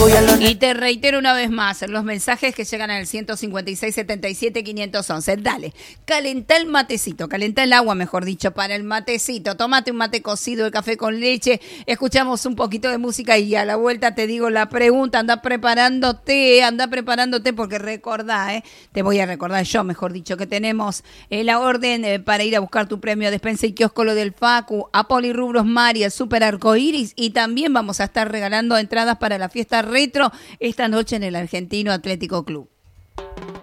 Y te reitero una vez más, los mensajes que llegan al 156-77-511. Dale, calentá el matecito, calentá el agua, mejor dicho, para el matecito. Tómate un mate cocido, el café con leche. Escuchamos un poquito de música y a la vuelta te digo la pregunta. Anda preparándote porque recordá, te voy a recordar yo, mejor dicho, que tenemos la orden para ir a buscar tu premio a Despensa y Kiosco, lo del Facu, a Polirrubros Mari, el Super Arcoiris, y también vamos a estar regalando entradas para la fiesta retro esta noche en el Argentino Atlético Club.